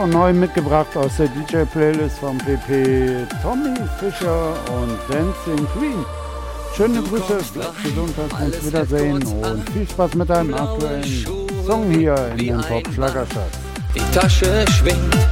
und neu mitgebracht aus der DJ-Playlist vom PP Tommy Fischer und Dancing Queen. Schöne Grüße, bleib gesund, dass wir uns wiedersehen und viel Spaß mit deinem aktuellen Song hier in den Top Schlagercharts. Die Tasche schwingt.